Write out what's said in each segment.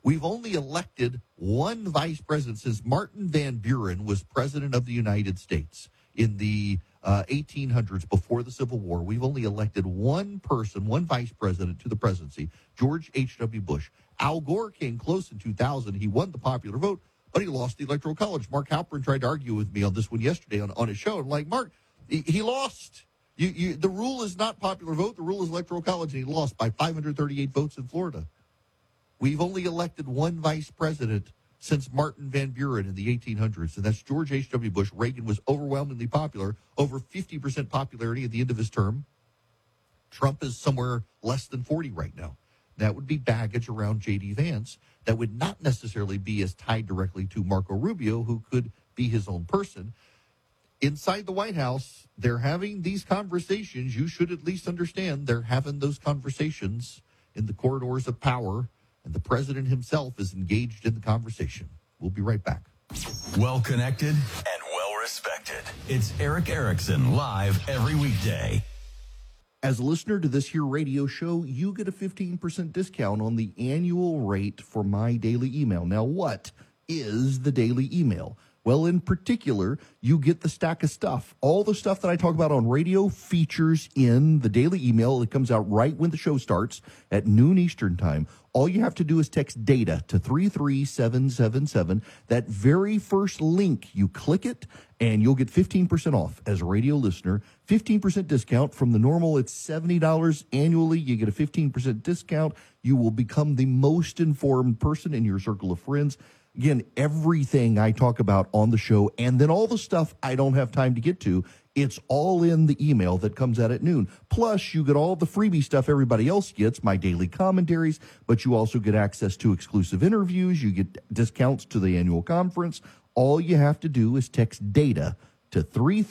We've only elected one vice president since Martin Van Buren was president of the United States in the 1800s, before the Civil War. We've only elected one person, one vice president to the presidency, George H.W. Bush. Al Gore came close in 2000. He won the popular vote, but he lost the Electoral College. Mark Halperin tried to argue with me on this one yesterday on his show. I'm like, Mark, he lost. The rule is not popular vote. The rule is Electoral College, and he lost by 538 votes in Florida. We've only elected one vice president since Martin Van Buren in the 1800s, and that's George H.W. Bush. Reagan was overwhelmingly popular, over 50% popularity at the end of his term. Trump is somewhere less than 40 right now. That would be baggage around J.D. Vance that would not necessarily be as tied directly to Marco Rubio, who could be his own person. Inside the White House, they're having these conversations. You should at least understand they're having those conversations in the corridors of power, and the president himself is engaged in the conversation. We'll be right back. Well connected and well respected. It's Erick Erickson live every weekday. As a listener to this here radio show, you get a 15% discount on the annual rate for my daily email. Now, what is the daily email? Well, in particular, you get the stack of stuff. All the stuff that I talk about on radio features in the daily email. It comes out right when the show starts at noon Eastern time. All you have to do is text DATA to 33777. That very first link, you click it, and you'll get 15% off as a radio listener. 15% discount from the normal. It's $70 annually. You get a 15% discount. You will become the most informed person in your circle of friends. Again, everything I talk about on the show, and then all the stuff I don't have time to get to, it's all in the email that comes out at noon. Plus, you get all the freebie stuff everybody else gets, my daily commentaries, but you also get access to exclusive interviews. You get discounts to the annual conference. All you have to do is text DATA to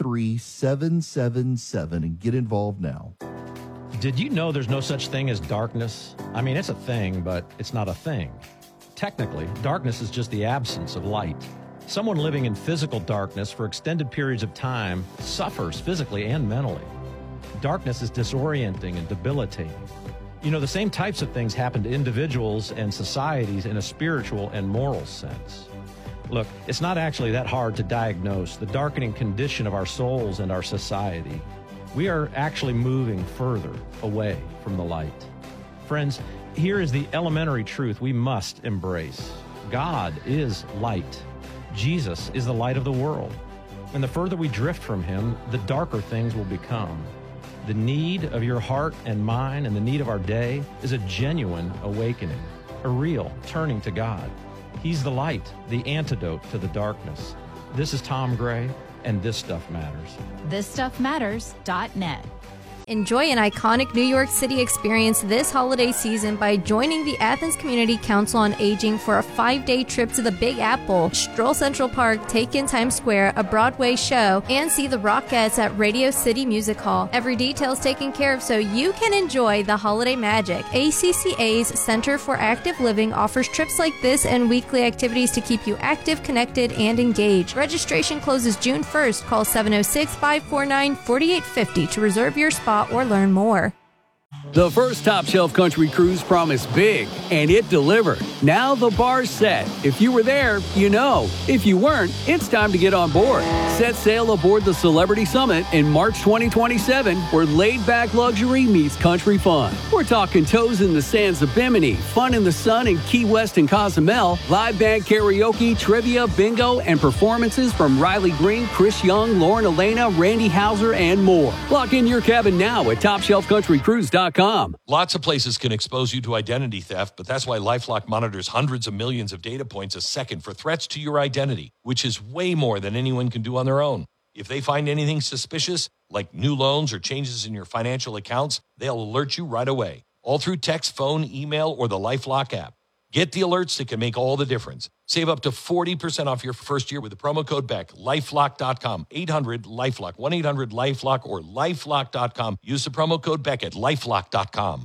33777 and get involved now. Did you know there's no such thing as darkness? I mean, it's a thing, but it's not a thing. Technically, darkness is just the absence of light. Someone living in physical darkness for extended periods of time suffers physically and mentally. Darkness is disorienting and debilitating. You know, the same types of things happen to individuals and societies in a spiritual and moral sense. Look, it's not actually that hard to diagnose the darkening condition of our souls and our society. We are actually moving further away from the light. Friends, here is the elementary truth we must embrace. God is light. Jesus is the light of the world. And the further we drift from him, the darker things will become. The need of your heart and mine and the need of our day is a genuine awakening, a real turning to God. He's the light, the antidote to the darkness. This is Tom Gray, and This Stuff Matters. ThisStuffMatters.net. Enjoy an iconic New York City experience this holiday season by joining the Athens Community Council on Aging for a 5-day trip to the Big Apple, stroll Central Park, take in Times Square, a Broadway show, and see the Rockettes at Radio City Music Hall. Every detail is taken care of so you can enjoy the holiday magic. ACCA's Center for Active Living offers trips like this and weekly activities to keep you active, connected, and engaged. Registration closes June 1st. Call 706-549-4850 to reserve your spot or learn more. The first Top Shelf Country Cruise promised big, and it delivered. Now the bar's set. If you were there, you know. If you weren't, it's time to get on board. Set sail aboard the Celebrity Summit in March 2027, where laid-back luxury meets country fun. We're talking toes in the sands of Bimini, fun in the sun in Key West and Cozumel, live band karaoke, trivia, bingo, and performances from Riley Green, Chris Young, Lauren Elena, Randy Houser, and more. Lock in your cabin now at TopShelfCountryCruise.com. Lots of places can expose you to identity theft, but that's why LifeLock monitors hundreds of millions of data points a second for threats to your identity, which is way more than anyone can do on their own. If they find anything suspicious, like new loans or changes in your financial accounts, they'll alert you right away, all through text, phone, email, or the LifeLock app. Get the alerts that can make all the difference. Save up to 40% off your first year with the promo code BECK. LifeLock.com. 800-LifeLock. 1-800-LifeLock or LifeLock.com. Use the promo code BECK at LifeLock.com.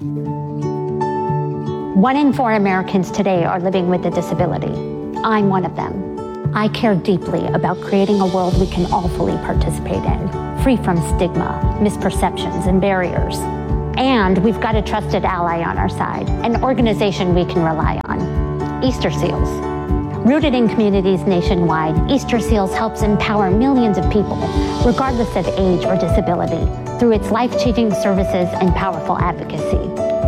1 in 4 Americans today are living with a disability. I'm one of them. I care deeply about creating a world we can all fully participate in, free from stigma, misperceptions, and barriers. And we've got a trusted ally on our side, an organization we can rely on. Easter Seals. Rooted in communities nationwide, Easter Seals helps empower millions of people, regardless of age or disability, through its life-changing services and powerful advocacy.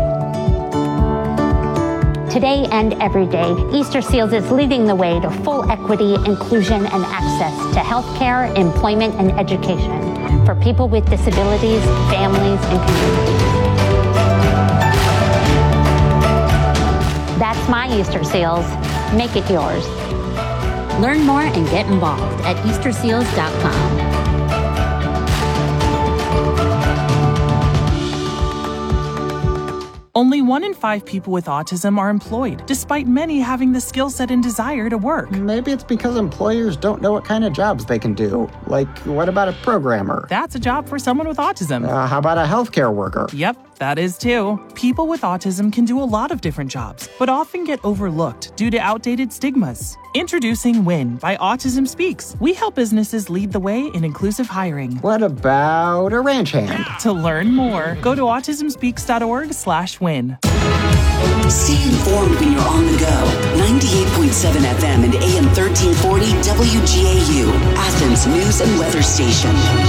Today and every day, Easter Seals is leading the way to full equity, inclusion, and access to healthcare, employment, and education for people with disabilities, families, and communities. That's my Easter Seals. Make it yours. Learn more and get involved at easterseals.com. Only 1 in 5 people with autism are employed, despite many having the skill set and desire to work. Maybe it's because employers don't know what kind of jobs they can do. Like, what about a programmer? That's a job for someone with autism. How about a healthcare worker? Yep, that is too. People with autism can do a lot of different jobs, but often get overlooked due to outdated stigmas. Introducing WIN by Autism Speaks. We help businesses lead the way in inclusive hiring. What about a ranch hand? To learn more, go to autismspeaks.org/win. Stay informed when you're on the go. 98.7 FM and AM 1340 WGAU, Athens News and Weather Station.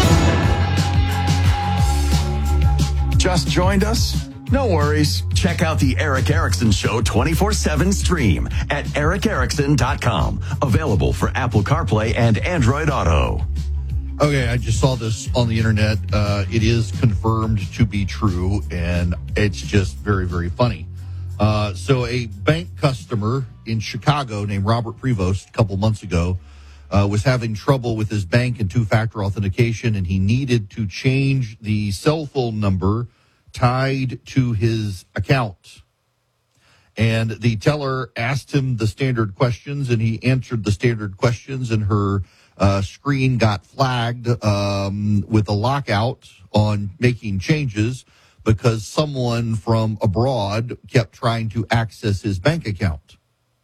Just joined us? No worries. Check out the Eric Erickson Show 24/7 stream at ericerickson.com. Available for Apple CarPlay and Android Auto. Okay, I just saw this on the internet. It is confirmed to be true, and it's just very, very funny. So a bank customer in Chicago named Robert Prevost a couple months ago was having trouble with his bank and two-factor authentication, and he needed to change the cell phone number tied to his account. And the teller asked him the standard questions, and he answered the standard questions, and her screen got flagged with a lockout on making changes because someone from abroad kept trying to access his bank account.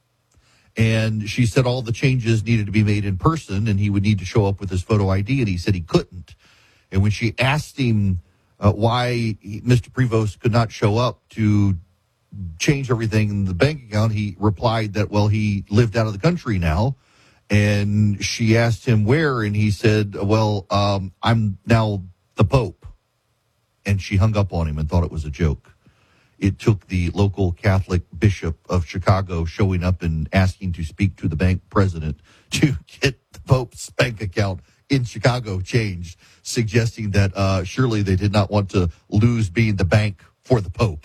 And she said all the changes needed to be made in person, and he would need to show up with his photo ID, and he said he couldn't. And when she asked him why Mr. Prevost could not show up to change everything in the bank account, he replied that, well, he lived out of the country now. And she asked him where, and he said, well, I'm now the Pope. And she hung up on him and thought it was a joke. It took the local Catholic bishop of Chicago showing up and asking to speak to the bank president to get the Pope's bank account in Chicago changed, suggesting that surely they did not want to lose being the bank for the Pope.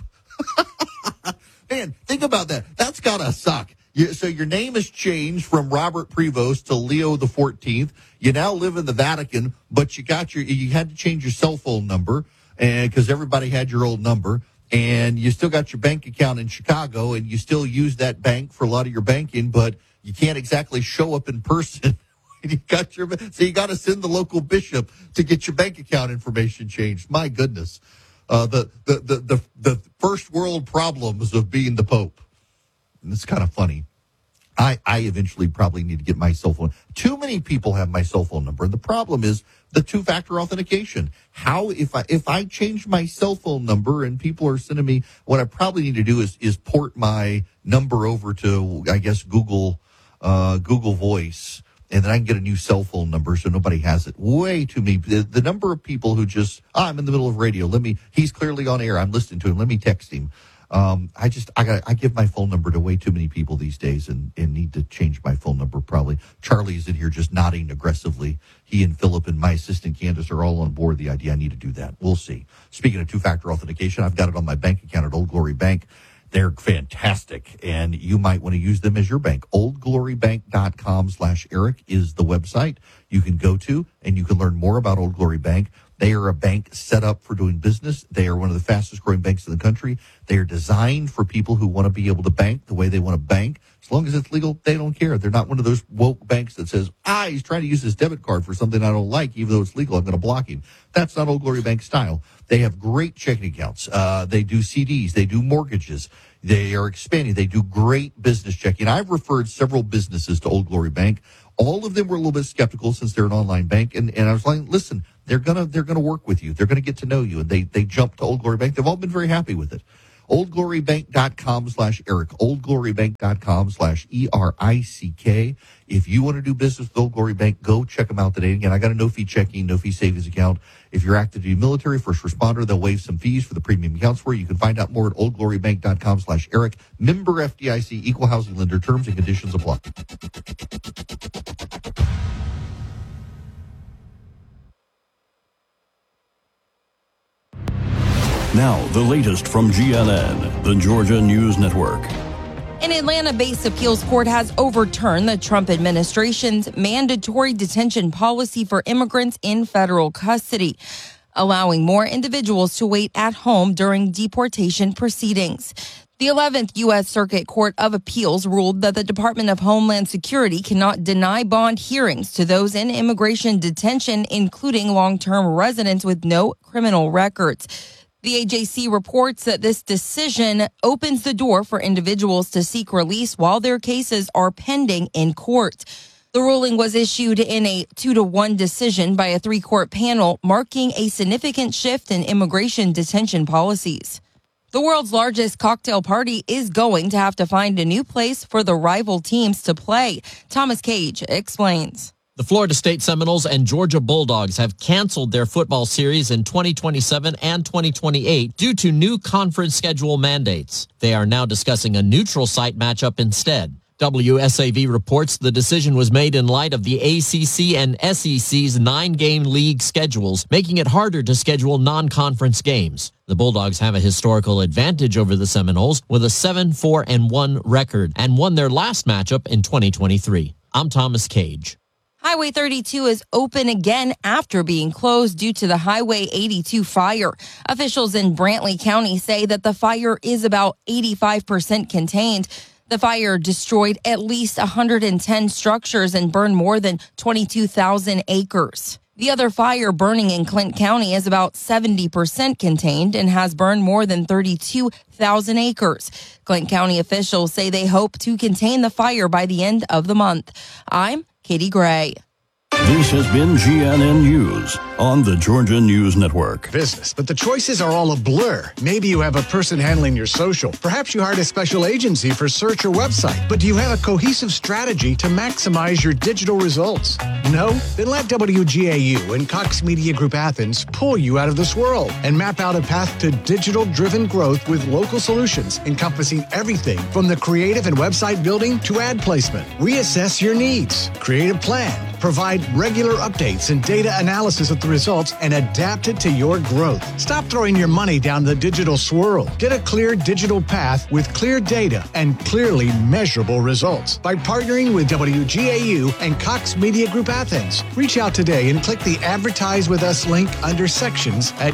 Man, think about that. That's gotta suck. So your name has changed from Robert Prevost to Leo the 14th. You now live in the Vatican, but you had to change your cell phone number, and because everybody had your old number, and you still got your bank account in Chicago, and you still use that bank for a lot of your banking, but you can't exactly show up in person. So you got to send the local bishop to get your bank account information changed. My goodness, the first world problems of being the Pope. And it's kind of funny. I eventually probably need to get my cell phone. Too many people have my cell phone number. And the problem is the two-factor authentication. How, if I change my cell phone number and people are sending me, what I probably need to do is port my number over to, I guess, Google Voice. And then I can get a new cell phone number so nobody has it. Way too many. The number of people who just, I'm in the middle of radio. He's clearly on air. I'm listening to him. Let me text him. I give my phone number to way too many people these days and need to change my phone number probably. Charlie's in here just nodding aggressively. He and Philip and my assistant Candace are all on board the idea I need to do that. We'll see. Speaking of two-factor authentication, I've got it on my bank account at Old Glory Bank. They're fantastic, and you might want to use them as your bank. OldGloryBank.com/Eric is the website you can go to, and you can learn more about Old Glory Bank. They are a bank set up for doing business. They are one of the fastest growing banks in the country. They are designed for people who want to be able to bank the way they want to bank. As long as it's legal, they don't care. They're not one of those woke banks that says, he's trying to use his debit card for something I don't like, even though it's legal, I'm going to block him. That's not Old Glory Bank style. They have great checking accounts. They do CDs. They do mortgages. They are expanding. They do great business checking. I've referred several businesses to Old Glory Bank. All of them were a little bit skeptical since they're an online bank. And I was like, listen, they're gonna work with you. They're gonna get to know you. And they jumped to Old Glory Bank. They've all been very happy with it. OldGloryBank.com/Eric. OldGloryBank.com/ERICK. If you want to do business with Old Glory Bank, go check them out today. Again, I got a no-fee checking, no-fee savings account. If you're active duty military, first responder, they'll waive some fees for the premium accounts for you. You can find out more at OldGloryBank.com/Eric. Member FDIC, equal housing lender. Terms and conditions apply. Now, the latest from GNN, the Georgia News Network. An Atlanta-based appeals court has overturned the Trump administration's mandatory detention policy for immigrants in federal custody, allowing more individuals to wait at home during deportation proceedings. The 11th U.S. Circuit Court of Appeals ruled that the Department of Homeland Security cannot deny bond hearings to those in immigration detention, including long-term residents with no criminal records. The AJC reports that this decision opens the door for individuals to seek release while their cases are pending in court. The ruling was issued in a 2-1 decision by a 3-court panel, marking a significant shift in immigration detention policies. The world's largest cocktail party is going to have to find a new place for the rival teams to play. Thomas Cage explains. The Florida State Seminoles and Georgia Bulldogs have canceled their football series in 2027 and 2028 due to new conference schedule mandates. They are now discussing a neutral site matchup instead. WSAV reports the decision was made in light of the ACC and SEC's 9-game league schedules, making it harder to schedule non-conference games. The Bulldogs have a historical advantage over the Seminoles with a 7-4-1 record and won their last matchup in 2023. I'm Thomas Cage. Highway 32 is open again after being closed due to the Highway 82 fire. Officials in Brantley County say that the fire is about 85% contained. The fire destroyed at least 110 structures and burned more than 22,000 acres. The other fire burning in Clint County is about 70% contained and has burned more than 32,000 acres. Clint County officials say they hope to contain the fire by the end of the month. I'm Katie Gray. This has been GNN News on the Georgia News Network. Business, but the choices are all a blur. Maybe you have a person handling your social. Perhaps you hired a special agency for search or website. But do you have a cohesive strategy to maximize your digital results? No? Then let WGAU and Cox Media Group Athens pull you out of this world and map out a path to digital-driven growth with local solutions encompassing everything from the creative and website building to ad placement. We assess your needs, create a plan, provide regular updates and data analysis of the results, and adapt it to your growth. Stop throwing your money down the digital swirl. Get a clear digital path with clear data and clearly measurable results by partnering with WGAU and Cox Media Group Athens. Reach out today and click the Advertise With Us link under sections at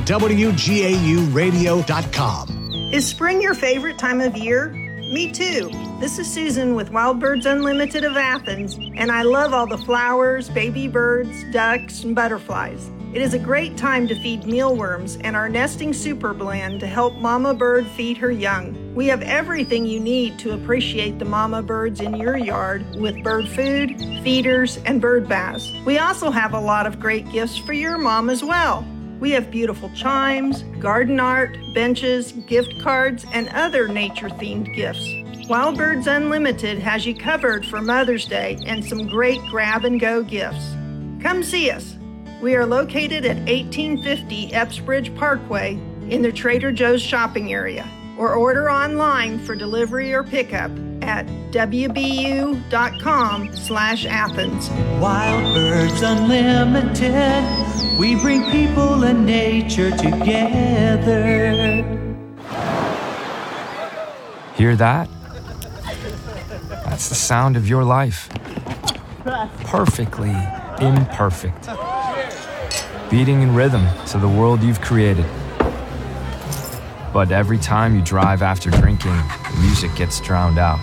WGAUradio.com. Is spring your favorite time of year? Me too. This is Susan with Wild Birds Unlimited of Athens, and I love all the flowers, baby birds, ducks, and butterflies. It is a great time to feed mealworms and our nesting super blend to help mama bird feed her young. We have everything you need to appreciate the mama birds in your yard with bird food, feeders, and bird baths. We also have a lot of great gifts for your mom as well. We have beautiful chimes, garden art, benches, gift cards, and other nature-themed gifts. Wild Birds Unlimited has you covered for Mother's Day and some great grab-and-go gifts. Come see us. We are located at 1850 Epps-Bridge Parkway in the Trader Joe's shopping area, or order online for delivery or pickup at wbu.com/Athens. Wild Birds Unlimited, we bring people and nature together. Hear that? That's the sound of your life. Perfectly imperfect. Beating in rhythm to the world you've created. But every time you drive after drinking, the music gets drowned out.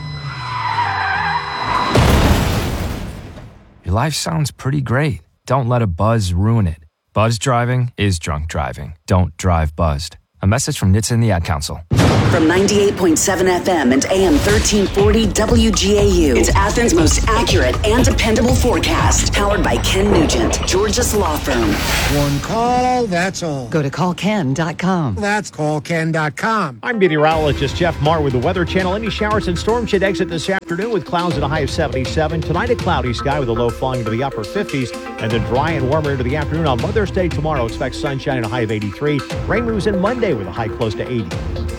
Your life sounds pretty great. Don't let a buzz ruin it. Buzz driving is drunk driving. Don't drive buzzed. A message from NHTSA and the Ad Council. From 98.7 FM and AM 1340 WGAU, it's Athens' most accurate and dependable forecast. Powered by Ken Nugent, Georgia's law firm. One call, that's all. Go to callken.com. That's callken.com. I'm meteorologist Jeff Marr with the Weather Channel. Any showers and storms should exit this afternoon with clouds at a high of 77. Tonight, a cloudy sky with a low falling into the upper 50s, and then dry and warmer into the afternoon. On Mother's Day tomorrow, expect sunshine and a high of 83. Rain moves in Monday with a high close to 80.